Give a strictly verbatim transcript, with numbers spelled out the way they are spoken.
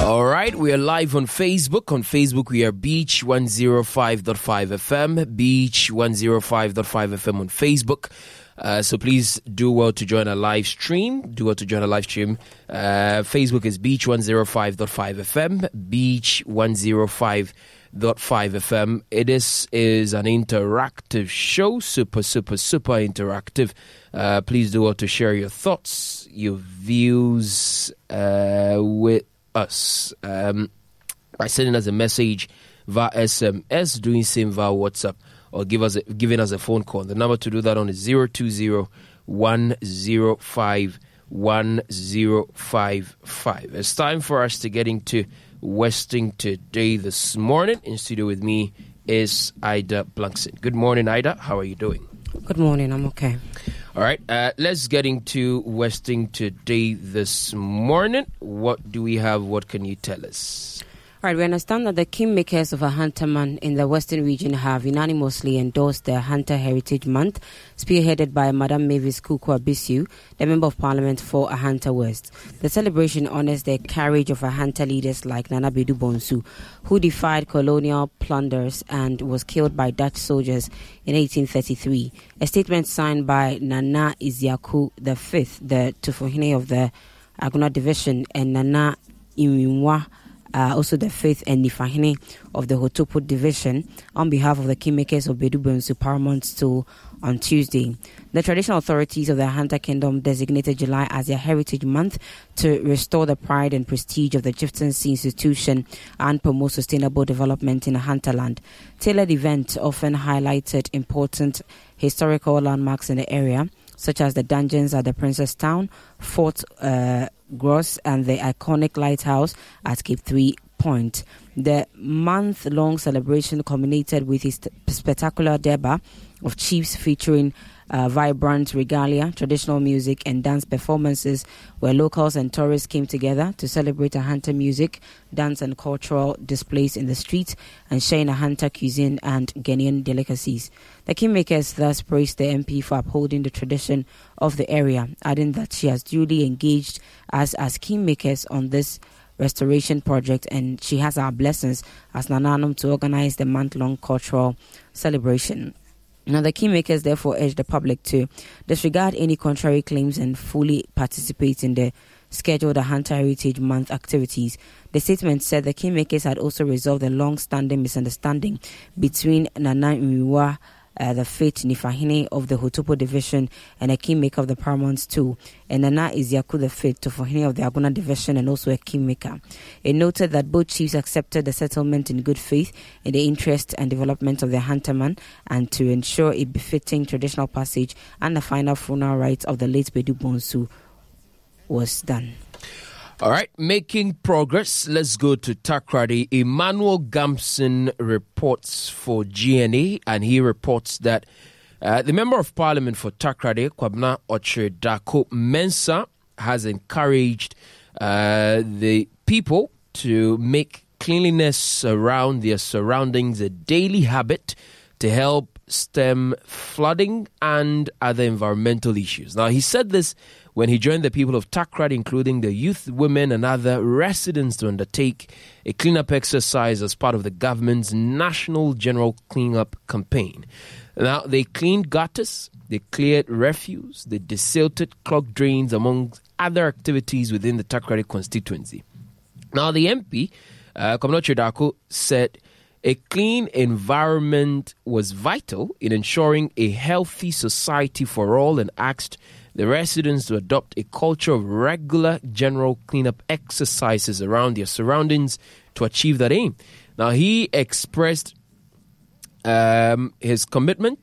All right, we are live on Facebook. On Facebook, we are Beach one oh five point five F M, Beach one oh five point five F M on Facebook. Uh, so please do well to join our live stream. Do well to join our live stream. Uh, Facebook is Beach one oh five point five F M, Beach one oh five point five F M. It is, is an interactive show, super, super, super interactive. Uh, please do well to share your thoughts, your views uh, with us um, by sending us a message via S M S, doing same via WhatsApp, or give us a, giving us a phone call. The number to do that on is zero two zero, one zero five, one zero five five. It's time for us to get into Westing Today this morning. In studio with me is Ida Blankson. Good morning, Ida. How are you doing? Good morning. I'm okay. All right. Uh, let's get into Westing Today this morning. What do we have? What can you tell us? All right, we understand that the kingmakers of a Hunterman in the Western region have unanimously endorsed the Hunter Heritage Month, spearheaded by Madam Mavis Kuku Abisu, the Member of Parliament for Ahanta West. The celebration honors the courage of Ahanta leaders like Nana Bedu Bonsu, who defied colonial plunders and was killed by Dutch soldiers in eighteen thirty-three. A statement signed by Nana Isiaku the Fifth, the Tufohine of the Aguna Division, and Nana Iwinwa, Uh, also the Faith and Nifahine of the Hotopo Division, on behalf of the kingmakers of Bedu Bonsu Paramount Stool on Tuesday. The traditional authorities of the Ahanta Kingdom designated July as their Heritage Month to restore the pride and prestige of the Chieftaincy institution and promote sustainable development in Ahanta land. Tailored events often highlighted important historical landmarks in the area, such as the dungeons at the Princess Town, Fort uh, Gross, and the iconic lighthouse at Cape Three Point. The month-long celebration culminated with a spectacular Deba of chiefs featuring uh, vibrant regalia, traditional music, and dance performances, where locals and tourists came together to celebrate Ahanta music, dance, and cultural displays in the streets, and sharing Ahanta cuisine and Ghanaian delicacies. The kingmakers thus praised the M P for upholding the tradition of the area, adding that she has duly engaged us as kingmakers on this restoration project, and she has our blessings as Nananum to organize the month-long cultural celebration. Now, the kingmakers therefore urge the public to disregard any contrary claims and fully participate in the scheduled Ahanta Heritage Month activities. The statement said the kingmakers had also resolved a long-standing misunderstanding between Nana Iwinwa, Uh, the Faith Nifahine of the Hotopo Division, and a kingmaker of the Paramount Stool, and Nana Isiaku the Fifth Tufohine of the Aguna Division, and also a kingmaker. It noted that both chiefs accepted the settlement in good faith in the interest and development of the Hunterman, and to ensure a befitting traditional passage and the final funeral rites of the late Bedu Bonsu was done. All right, making progress. Let's go to Takoradi. Emmanuel Gamson reports for G N A, and he reports that uh, the Member of Parliament for Takoradi, Kwabena Ochre-Darko Mensah, has encouraged uh, the people to make cleanliness around their surroundings a daily habit to help stem flooding and other environmental issues. Now, he said this when he joined the people of Takoradi, including the youth, women, and other residents, to undertake a cleanup exercise as part of the government's National General Cleanup Campaign. Now, they cleaned gutters, they cleared refuse, they desilted clogged drains, among other activities within the Takoradi constituency. Now, the M P, uh, Kwabena Ochre-Darko, said a clean environment was vital in ensuring a healthy society for all, and asked the residents to adopt a culture of regular general cleanup exercises around their surroundings to achieve that aim. Now, he expressed um, his commitment